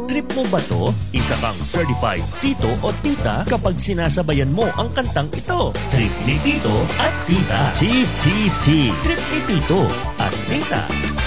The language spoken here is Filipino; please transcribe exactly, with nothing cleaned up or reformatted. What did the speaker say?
Trip mo ba to? Isa kang certified tito o tita kapag sinasabayan mo ang kantang ito. Trip ni tito at tita. Chi Chi Chi. Trip ni tito at tita.